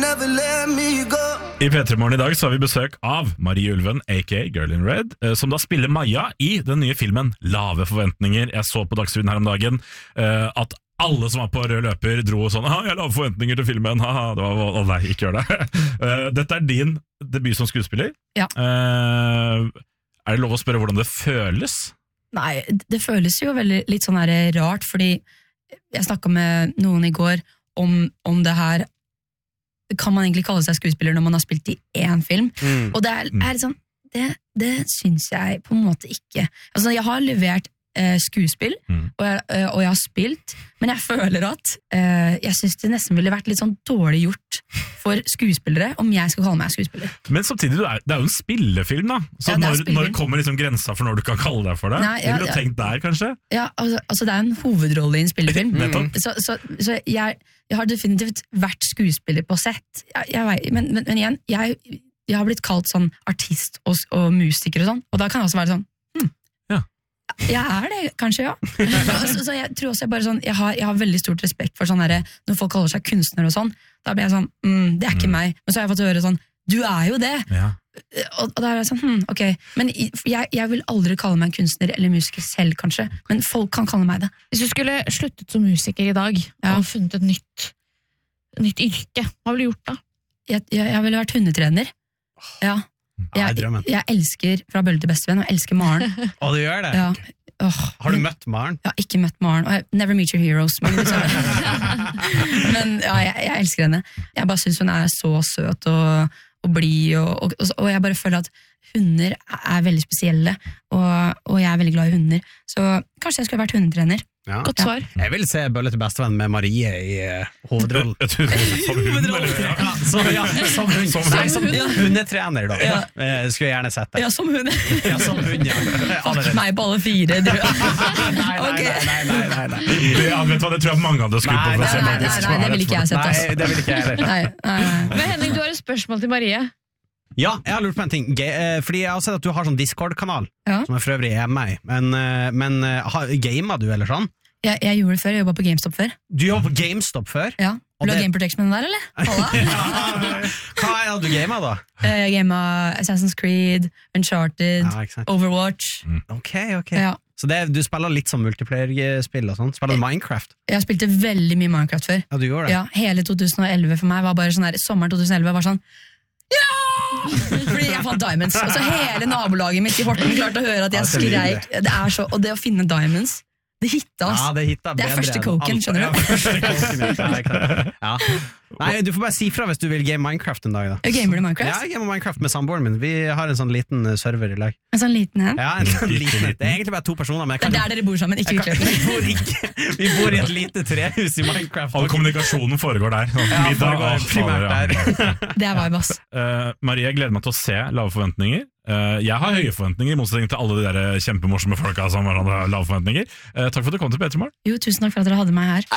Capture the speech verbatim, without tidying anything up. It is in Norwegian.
never let me go. I P tre Morgen i dag så har vi besøk av Marie Ulven, aka Girl in Red, som da spiller Maja i den nye filmen Lave forventninger. Jeg så på Dagsrevyen her om dagen at alle som var på rød løper dro sånn, «Ha, jeg har lave forventninger til filmen, haha, det var, å nei, ikke gjør det». Dette er din debut som skuespiller. Ja. Er det lov å spørre hvordan det føles? Nei, det føles jo veldig litt sånn her rart, fordi jeg snakket med noen i går om, om det her. Kan man egentlig kalle seg skuespiller når man har spilt i én film? Mm. Og det er, er sånn, det, det synes jeg på en måte ikke. Altså, jeg har levert eh, skuespill, mm. og, jeg, eh, og jeg har spilt, men jeg føler at eh, jeg synes det nesten ville vært litt sånn dårlig gjort for skuespillere om jeg skal kalle meg skuespiller. Men samtidig, det er, det er jo en spillefilm da, så ja, når, når kommer liksom grensa for når du kan kalle deg for det? Nei, ja, Eller du ja. tenkt der kanskje? Ja, altså, altså det er en hovedrolle i en spillefilm. mm. Så, så, så jeg, jeg har definitivt vært skuespiller på sett, jeg, jeg vet, men, men, men igjen, jeg, jeg har blitt kalt sånn artist og, og musiker og sånn, og da kan det også være sånn, hm, ja. jeg er det, kanskje, ja. så, så jeg tror også jeg bare sånn, jeg har, jeg har veldig stort respekt for sånn der, når folk kaller seg kunstner og sånn, da blir jeg sånn, mm, det er ikke mm. meg, men så har jeg fått høre sånn, du er jo det, ja. og, og da er jeg sånn, hm, ok, men jeg, jeg vil aldri kalle meg en kunstner eller musiker selv, kanskje, men folk kan kalle meg det. Hvis du skulle sluttet som musiker i dag, ja. og funnet et nytt, nytt yrke, hva ville du gjort da? Jeg, jeg, jeg ville vært hundetrener. Ja. Jeg, jeg elsker Fra bølle til bestevenn, og jeg elsker Maren. Å, du gjør det? Ja. Oh, har du møtt Maren? Jeg har ikke møtt Maren, og jeg, never meet your heroes. Men, men ja, jeg, jeg elsker henne. Jeg bare synes hun er så søt og, og blid, og, og, og jeg bare føler at hunder er veldig spesielle, og, og jeg er veldig glad i hunder. Så kanskje jeg skulle vært hundetrener. Ja. Godt svar. Ja. Jeg vil se Bølle til bestevenn med Marie i uh, hovedrollen. Som hund, eller? Ja, som, ja, som hund. Som, Nei, som ja. hundetrener, da. Ja. Uh, skulle jeg gjerne sett det. Ja, som hund. Ja, som hund, ja. Fuck meg på alle fire, du. nei, nei, okay. nei, nei, nei, nei, nei. Ja, vet du hva, det tror jeg mange hadde skutt på. Nei, nei, nei, nei, nei, det vil ikke jeg sett. Nei, det vil ikke jeg heller. Nei, nei, nei. Men Henning, du har et spørsmål til Marie. Ja, jeg har lurt på en ting. G- fordi jeg har sett at du har sånn Discord-kanal, ja. som jeg for øvrig er med i. Men, men gamer du, eller sånn? Jeg, jeg gjorde det før, jeg jobbet på GameStop før. Du jobbet på GameStop før? Ja, vil du ha det... Game Protection med den der, eller? ja, hva er det du gamer da? Jeg gamer Assassin's Creed, Uncharted, ja, Overwatch. Mm. Ok, ok. Ja. Så det, du spiller litt som multiplayer-spill og sånn? Spiller du Minecraft? Jeg spilte veldig mye Minecraft før. Ja, du gjorde det? Ja, hele to tusen og elleve for meg var bare sånn der, sommeren to tusen og elleve var sånn, ja! Fordi jeg fant diamonds. Og så hele nabolaget mitt i Horten klarte å høre at jeg skreik. Det er så, og det å finne diamonds, det hitta, ass. Ja, det, hitta det er første koken, skjønner du? Ja, første koken, ja. Nei, du får bare si fra hvis du vil game Minecraft en dag da. Jeg gamer du Minecraft? Ja, jeg gamer Minecraft med samboeren min. Vi har en sånn liten server i lag. En sånn liten hen? Ja, en sånn liten. Det er egentlig bare to personer. Men det er der dere bor sammen, ikke utløpende. Vi bor ikke, vi bor i et lite trehus i Minecraft. All kommunikasjonen foregår der. Ja, foregår primært der. Det er vibe, ass. Uh, Marie, jeg gleder meg til å se Lave forventninger. Uh, jeg har høye forventninger, i motsetning til alle de der kjempemorsomme folka som har lave forventninger. Uh, takk for at du kom til P tre Morgen. Jo, tusen takk for at dere hadde meg her.